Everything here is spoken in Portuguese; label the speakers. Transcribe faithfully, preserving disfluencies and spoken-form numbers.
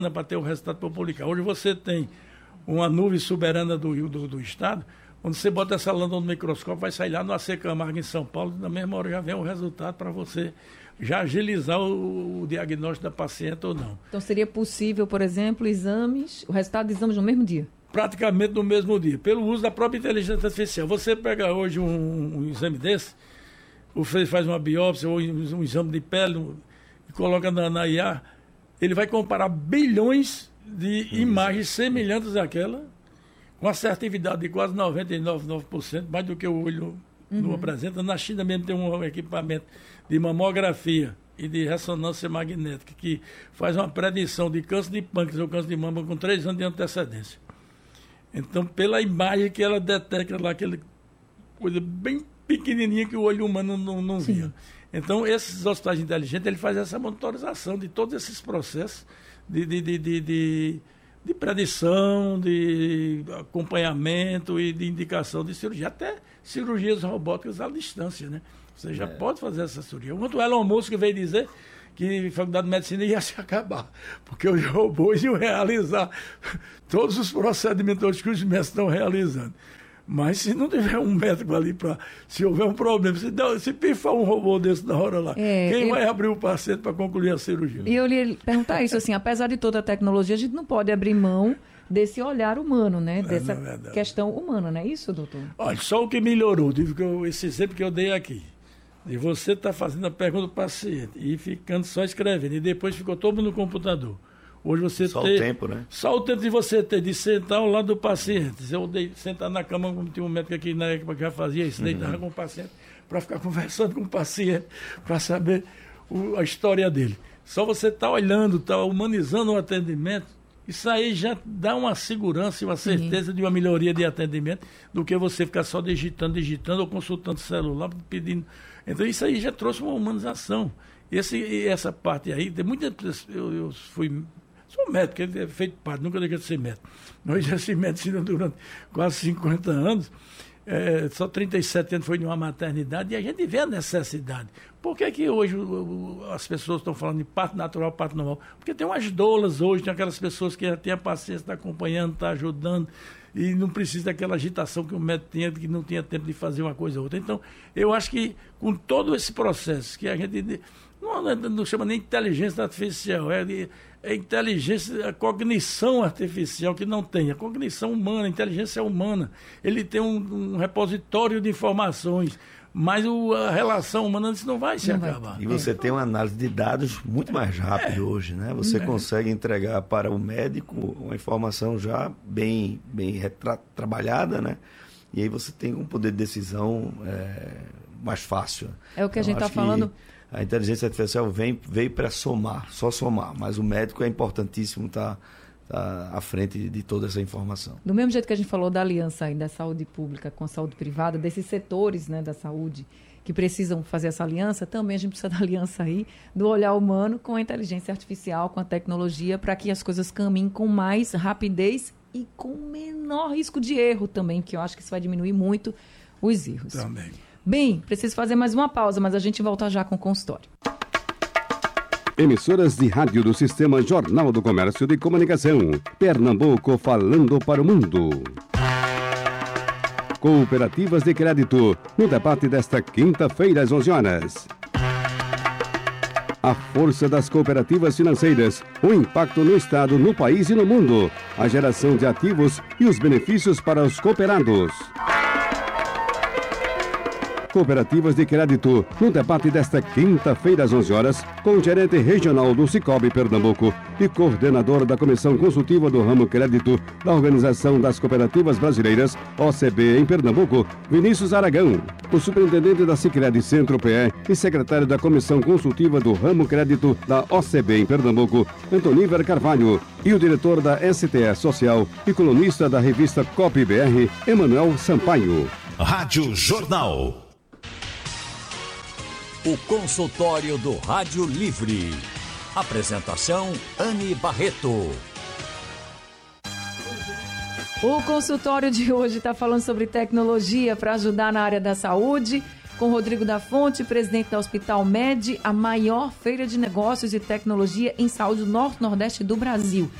Speaker 1: para ter o resultado para publicar. Hoje você tem uma nuvem soberana do, do, do Estado, quando você bota essa lâmpada no microscópio, vai sair lá no A C Camargo, em São Paulo, na mesma hora já vem o resultado para você já agilizar o, o diagnóstico da paciente ou não.
Speaker 2: Então seria possível, por exemplo, exames, o resultado de exames no mesmo dia?
Speaker 1: Praticamente no mesmo dia, pelo uso da própria inteligência artificial. Você pega hoje um, um exame desse, o faz uma biópsia ou um, um exame de pele e coloca na, na I A, ele vai comparar bilhões de Isso. imagens semelhantes àquela, com assertividade de quase noventa e nove vírgula nove por cento, mais do que o olho uhum. não apresenta. Na China mesmo tem um equipamento de mamografia e de ressonância magnética que faz uma predição de câncer de pâncreas ou câncer de mama com três anos de antecedência. Então, pela imagem que ela detecta lá, aquela coisa bem pequenininha que o olho humano não, não via. Então, esses hospitais inteligentes, ele faz essa monitorização de todos esses processos de, de, de, de, de, de predição, de acompanhamento e de indicação de cirurgia, até cirurgias robóticas à distância, né? Você já é. pode fazer essa cirurgia. Enquanto o Elon Musk veio dizer que a Faculdade de Medicina ia se acabar, porque os robôs iam realizar todos os procedimentos que os médicos estão realizando. Mas se não tiver um médico ali para... Se houver um problema, se, dá, se pifar um robô desse na hora lá, é, quem eu, vai abrir o paciente para concluir a cirurgia?
Speaker 2: E eu lhe perguntar isso, assim, apesar de toda a tecnologia, a gente não pode abrir mão desse olhar humano, né? Dessa é questão humana, não é isso, doutor?
Speaker 1: Olha, só o que melhorou, digo que eu, esse exemplo que eu dei aqui, e você está fazendo a pergunta do paciente e ficando só escrevendo, e depois ficou todo mundo no computador. Hoje você
Speaker 3: só
Speaker 1: ter,
Speaker 3: o tempo, né?
Speaker 1: Só o tempo de você ter, de sentar ao lado do paciente. Se eu dei, sentar na cama, como tinha um médico aqui na época que já fazia isso, uhum. deitava com o paciente, para ficar conversando com o paciente, para saber o, a história dele. Só você estar tá olhando, estar tá humanizando o atendimento, isso aí já dá uma segurança e uma certeza uhum. de uma melhoria de atendimento do que você ficar só digitando, digitando ou consultando o celular, pedindo. Então isso aí já trouxe uma humanização. Esse, e essa parte aí, tem muita. Eu, eu fui. Sou médico, ele é feito parte, nunca deixei de ser médico. Eu exerci medicina durante quase cinquenta anos, é, só trinta e sete anos foi de uma maternidade, e a gente vê a necessidade. Por que que hoje o, o, as pessoas estão falando de parto natural, parto normal? Porque tem umas doulas hoje, tem aquelas pessoas que já têm a paciência, está acompanhando, está ajudando, e não precisa daquela agitação que o médico tinha, que não tinha tempo de fazer uma coisa ou outra. Então, eu acho que com todo esse processo, que a gente não, não chama nem inteligência artificial, é de, é inteligência, a cognição artificial que não tem, a cognição humana, a inteligência humana, ele tem um, um repositório de informações, mas o, a relação humana não vai se não acabar.
Speaker 3: Vai. E você é. tem uma análise de dados muito mais rápida é. hoje, né? Você é. consegue entregar para o médico uma informação já bem, bem retra- trabalhada, né? E aí você tem um poder de decisão é, mais fácil.
Speaker 2: É o que a gente está falando.
Speaker 3: A inteligência artificial vem, veio para somar, só somar, mas o médico é importantíssimo estar tá, tá à frente de toda essa informação.
Speaker 2: Do mesmo jeito que a gente falou da aliança aí da saúde pública com a saúde privada, desses setores, né, da saúde que precisam fazer essa aliança, também a gente precisa da aliança aí do olhar humano com a inteligência artificial, com a tecnologia, para que as coisas caminhem com mais rapidez e com menor risco de erro também, porque eu acho que isso vai diminuir muito os erros.
Speaker 1: Também.
Speaker 2: Bem, preciso fazer mais uma pausa, mas a gente volta já com o consultório.
Speaker 4: Emissoras de rádio do Sistema Jornal do Comércio de Comunicação. Pernambuco falando para o mundo. Cooperativas de crédito, no debate desta quinta-feira às onze horas. A força das cooperativas financeiras, o impacto no Estado, no país e no mundo, a geração de ativos e os benefícios para os cooperados. Cooperativas de crédito, no debate desta quinta-feira às onze horas, com o gerente regional do Sicoob Pernambuco e coordenador da Comissão Consultiva do Ramo Crédito da Organização das Cooperativas Brasileiras, O C B, em Pernambuco, Vinícius Aragão, o superintendente da Sicredi Centro-P E e secretário da Comissão Consultiva do Ramo Crédito da O C B em Pernambuco, Antoníver Carvalho, e o diretor da S T E Social e colunista da revista C O P B R, Emanuel Sampaio.
Speaker 5: Rádio Jornal. O consultório do Rádio Livre. Apresentação Anne Barreto.
Speaker 2: O consultório de hoje está falando sobre tecnologia para ajudar na área da saúde, com Rodrigo da Fonte, presidente da Hospital Med, a maior feira de negócios e tecnologia em saúde do Norte-Nordeste do Brasil.